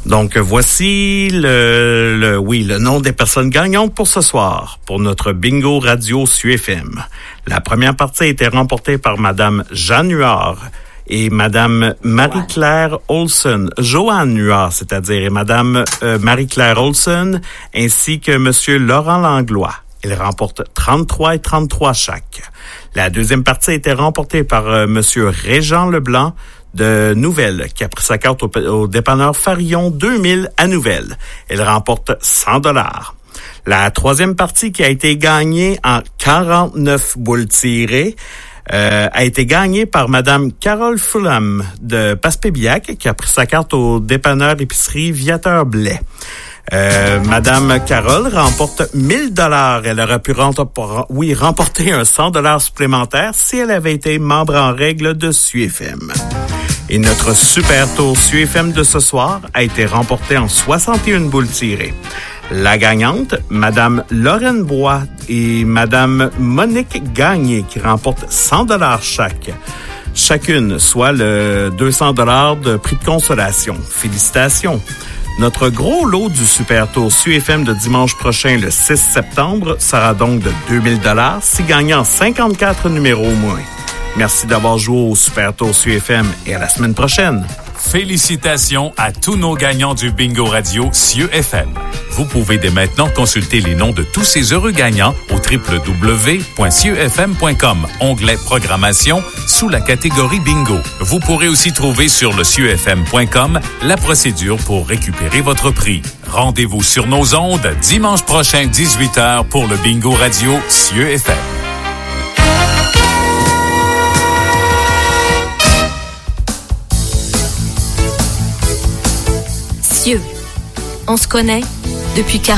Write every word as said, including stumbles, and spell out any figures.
Donc, voici le, le, oui, le nom des personnes gagnantes pour ce soir, pour notre bingo radio S U F M. La première partie a été remportée par Madame Jeanne Huard et Madame Marie-Claire Olson, Joanne Huard, c'est-à-dire, et Madame euh, Marie-Claire Olson, ainsi que Monsieur Laurent Langlois. Ils remportent trente-trois et trente-trois chaque. La deuxième partie a été remportée par euh, Monsieur Régent Leblanc de Nouvelle, qui a pris sa carte au, au dépanneur Farillon deux mille à Nouvelle. Elle remporte cent dollars. La troisième partie, qui a été gagnée en quarante-neuf boules tirées, euh, a été gagnée par Madame Carole Fulham de Passepébiac, qui a pris sa carte au dépanneur épicerie Viateur Blais. Euh, Madame Carole remporte mille dollars. Elle aurait pu remporter, oui, remporter un cent dollars supplémentaire si elle avait été membre en règle de S U F M. Et notre super tour S U F M de ce soir a été remporté en soixante et une boules tirées. La gagnante, Madame Lorraine Bois et Madame Monique Gagné, qui remportent cent dollars chaque. Chacune, soit le deux cents dollars de prix de consolation. Félicitations! Notre gros lot du Super Tour S U F M de dimanche prochain, le six septembre, sera donc de deux mille dollars, si gagnant cinquante-quatre numéros au moins. Merci d'avoir joué au Super Tour S U F M et à la semaine prochaine. Félicitations à tous nos gagnants du Bingo Radio S U F M. Vous pouvez dès maintenant consulter les noms de tous ces heureux gagnants au w w w point s u f m point com, onglet Programmation, sous la catégorie Bingo. Vous pourrez aussi trouver sur le s u f m point com la procédure pour récupérer votre prix. Rendez-vous sur nos ondes dimanche prochain dix-huit heures pour le Bingo Radio S U F M. Cieux. On se connaît depuis quarante